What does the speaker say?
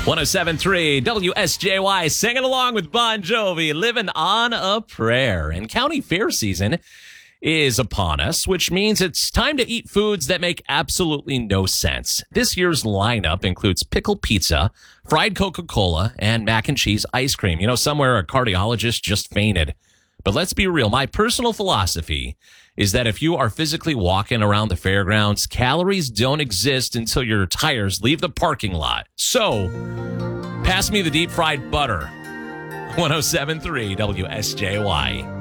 107.3 WSJY, singing along with Bon Jovi, living on a prayer. And county fair season is upon us, which means it's time to eat foods that make absolutely no sense. This year's lineup includes pickled pizza, fried Coca-Cola, and mac and cheese ice cream. You know, somewhere a cardiologist just fainted. But let's be real. My personal philosophy is that if you are physically walking around the fairgrounds, calories don't exist until your tires leave the parking lot. So, pass me the deep fried butter. 107.3 WSJY.